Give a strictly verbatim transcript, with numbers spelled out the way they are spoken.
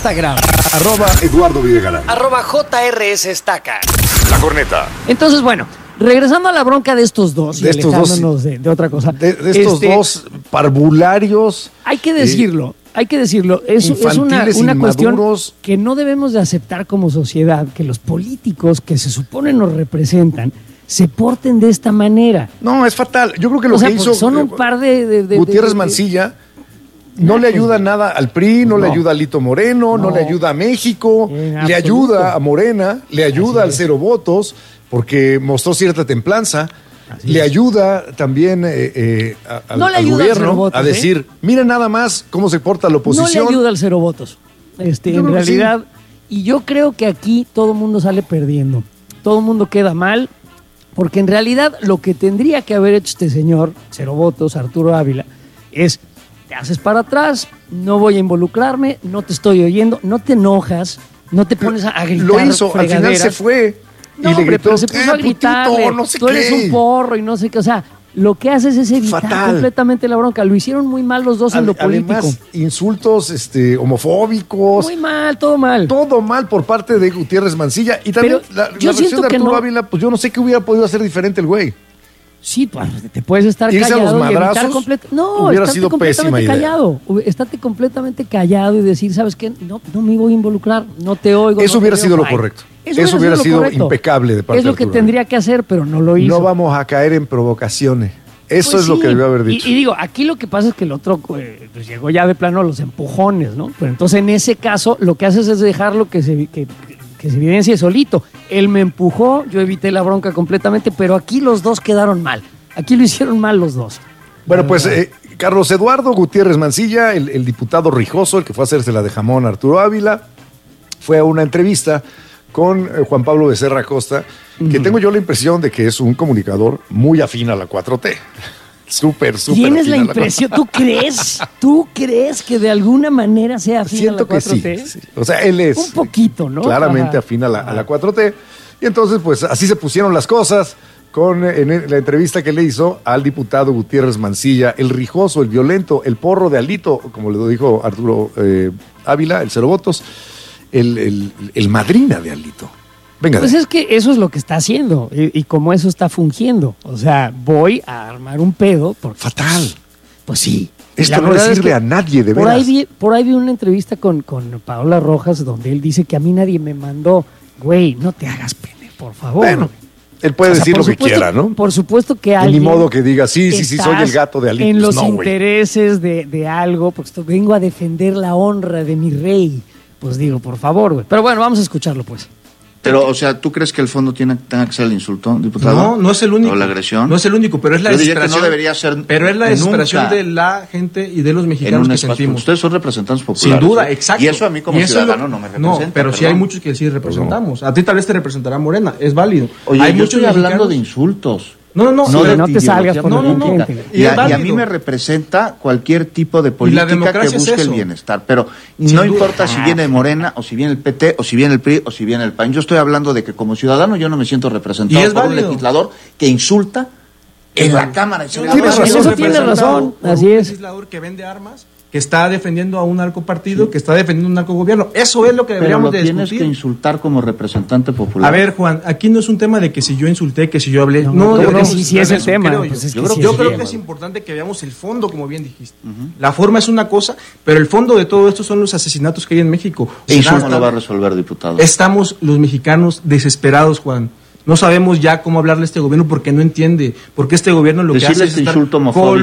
Instagram. Arroba Eduardo Videgaray. Arroba J R S Estaca. La Corneta. Entonces, bueno, regresando a la bronca de estos dos de y estos alejándonos dos, de, de otra cosa. De, de estos este, dos parvularios. Hay que decirlo, eh, hay que decirlo. Es, es una, una cuestión que no debemos de aceptar como sociedad, que los políticos que se supone nos representan se porten de esta manera. No, es fatal. Yo creo que lo o sea, que hizo son un par de, de, de Gutiérrez de, de, Mancilla no le ayuda nada al P R I, no, no le ayuda a Lito Moreno, no, no le ayuda a México, le ayuda a Morena, le ayuda Así al es. cero votos, porque mostró cierta templanza, Así le es. ayuda también eh, eh, a, al, no le al ayuda gobierno al votos, a decir, ¿eh? mira nada más cómo se porta la oposición. No le ayuda al cero votos, este, en realidad, sí. Y yo creo que aquí todo el mundo sale perdiendo, todo el mundo queda mal, porque en realidad lo que tendría que haber hecho este señor, cero votos, Arturo Ávila, es... Te haces para atrás, no voy a involucrarme, no te estoy oyendo, no te enojas, no te pones a, a gritar. Lo hizo, fregaderas. Al final se fue y no, le hombre, gritó, pero se puso a gritarle, no sé tú qué. eres un porro y no sé qué, o sea, lo que haces es evitar Fatal. completamente la bronca. Lo hicieron muy mal los dos Ad, en lo político. Además, insultos este, homofóbicos. Muy mal, todo mal. Todo mal por parte de Gutiérrez Mancilla. Y también pero la, la versión de Arturo no. Ávila, pues yo no sé qué hubiera podido hacer diferente el güey. Sí, pues, te puedes estar Irse callado a los madrazos, y evitar complet- No, hubiera sido pésima idea. Callado. Estate completamente callado y decir, ¿sabes qué? No, no me voy a involucrar, no te oigo. Eso no hubiera te sido veo. lo correcto. Eso, Eso hubiera sido, sido impecable de parte de Es lo Arturo que tendría que hacer, pero no lo hizo. No vamos a caer en provocaciones. Eso pues es sí. lo que debió haber dicho. Y, y digo, aquí lo que pasa es que el otro pues, llegó ya de plano a los empujones, ¿no? Pero entonces en ese caso lo que haces es dejarlo que se... Que, que se evidencie solito. Él me empujó, yo evité la bronca completamente, pero aquí los dos quedaron mal. Aquí lo hicieron mal los dos. Bueno, pues eh, Carlos Eduardo Gutiérrez Mancilla, el, el diputado rijoso, el que fue a hacerse la de jamón a Arturo Ávila, fue a una entrevista con eh, Juan Pablo Becerra Costa, uh-huh. que tengo yo la impresión de que es un comunicador muy afín a la cuatro T. Súper, súper. ¿Tienes la impresión? ¿Tú crees? ¿Tú crees que de alguna manera sea afín Siento a la cuatro T? Que sí, sí. O sea, él es... Un poquito, ¿no? Claramente afín a la, a la cuatro T. Y entonces, pues, así se pusieron las cosas con en la entrevista que le hizo al diputado Gutiérrez Mancilla, el rijoso, el violento, el porro de Alito, como le dijo Arturo eh, Ávila, el cero votos, el, el, el madrina de Alito. Venga. Pues es que eso es lo que está haciendo y, y como eso está fungiendo. O sea, voy a armar un pedo. Porque, Fatal. Pues sí. Esto no le sirve a nadie, de por veras. Ahí vi, por ahí vi una entrevista con, con Paola Rojas donde él dice que a mí nadie me mandó, güey, no te hagas pene, por favor. Bueno, él puede o sea, decir lo que quiera, ¿no? Por supuesto que alguien... Ni modo que diga, sí, sí, sí, soy el gato de Alito. En los no, intereses de, de algo, pues vengo a defender la honra de mi rey. Pues digo, por favor, güey. Pero bueno, vamos a escucharlo, pues. Pero, o sea, ¿tú crees que el fondo tiene, tenga que ser el insulto, diputado? No, no es el único. ¿O la agresión? No es el único, pero es la Yo desesperación. Diría que no debería ser pero es la desesperación nunca de la gente y de los mexicanos que sentimos. Ustedes son representantes populares. Sin duda, exacto. Y eso a mí como ciudadano lo, no me representa. No, pero perdón. sí hay muchos que sí representamos. A ti tal vez te representará Morena, es válido. Oye, hay yo muchos estoy hablando mexicanos... de insultos. No, no, no. No, de, no te salgas por no, no, no. Y, y, a, y a mí me representa cualquier tipo de política que busque es el bienestar. Pero Sin no duda. importa si viene Morena, o si viene el P T, o si viene el P R I, o si viene el P A N. Yo estoy hablando de que como ciudadano yo no me siento representado por válido. un legislador que insulta en la Cámara. Tiene razón, eso tiene razón. Así es. Un legislador que vende armas, que está defendiendo a un narcopartido, sí. que está defendiendo un narcogobierno. Eso es lo que deberíamos Pero lo de discutir. tienes que insultar como representante popular. A ver, Juan, aquí no es un tema de que si yo insulté, que si yo hablé. No, no, no yo creo que sí, sí es el tema. Creo yo pues es yo que creo, sí yo es creo el que tema. es importante que veamos el fondo, como bien dijiste. Uh-huh. La forma es una cosa, pero el fondo de todo esto son los asesinatos que hay en México. ¿Y eso no lo va a resolver, diputado? Estamos los mexicanos desesperados, Juan. No sabemos ya cómo hablarle a este gobierno porque no entiende. Porque este gobierno lo Decirle que hace es este estar insulto homofóbico